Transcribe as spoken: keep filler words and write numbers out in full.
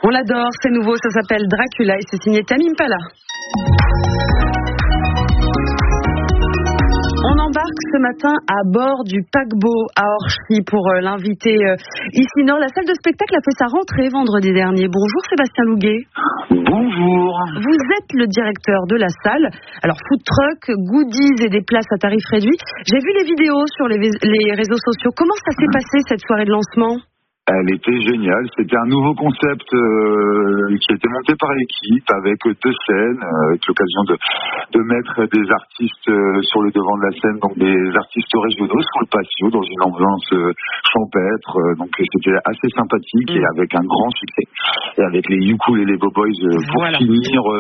On l'adore, c'est nouveau, ça s'appelle Dracula et c'est signé Tame Impala. On embarque ce matin à bord du paquebot à Orchy pour euh, l'inviter euh, ici Nord. La salle de spectacle a fait sa rentrée vendredi dernier. Bonjour Sébastien Louguet. Bonjour. Vous êtes le directeur de la salle. Alors food truck, goodies et des places à tarif réduit. J'ai vu les vidéos sur les, les réseaux sociaux. Comment ça s'est passé cette soirée de lancement ? Elle était géniale. C'était un nouveau concept euh, qui a été monté par l'équipe avec deux scènes, euh, avec l'occasion de, de mettre des artistes euh, sur le devant de la scène, donc des artistes régionaux sur le patio dans une ambiance euh, champêtre. Euh, donc c'était assez sympathique mmh. et avec un grand succès. Et avec les Ukulele Boys euh, pour voilà. finir. Euh,